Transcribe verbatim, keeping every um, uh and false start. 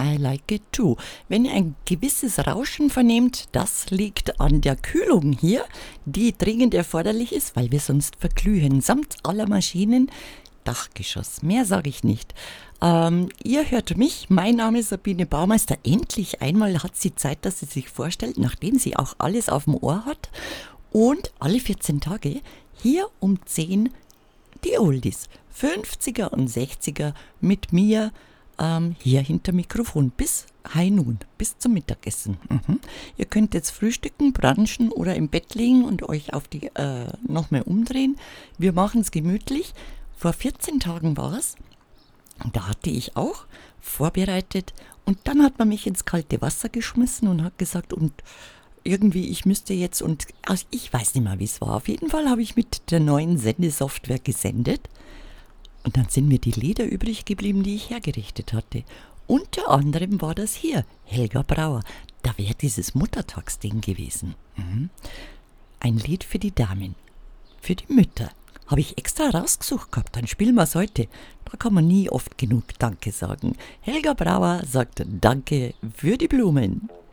I like it too. Wenn ihr ein gewisses Rauschen vernehmt, das liegt an der Kühlung hier, die dringend erforderlich ist, weil wir sonst verglühen, samt aller Maschinen. Dachgeschoss, mehr sage ich nicht. Ähm, ihr hört mich, mein Name ist Sabine Baumeister. Endlich einmal hat sie Zeit, dass sie sich vorstellt, nachdem sie auch alles auf dem Ohr hat. Und alle vierzehn Tage hier um zehn die Oldies, fünfziger und sechziger mit mir ähm, hier hinter Mikrofon bis High Noon, bis zum Mittagessen. Mhm. Ihr könnt jetzt frühstücken, brunchen oder im Bett liegen und euch auf die äh, noch mehr umdrehen. Wir machen es gemütlich. Vor vierzehn Tagen war es, und da hatte ich auch vorbereitet und dann hat man mich ins kalte Wasser geschmissen und hat gesagt, und irgendwie, ich müsste jetzt, und also ich weiß nicht mehr, wie es war. Auf jeden Fall habe ich mit der neuen Sendesoftware gesendet und dann sind mir die Lieder übrig geblieben, die ich hergerichtet hatte. Unter anderem war das hier, Helga Brauer. Da wäre dieses Muttertagsding gewesen. Mhm. Ein Lied für die Damen, für die Mütter. Habe ich extra rausgesucht gehabt, dann spielen wir es heute. Da kann man nie oft genug Danke sagen. Helga Brauer sagt Danke für die Blumen.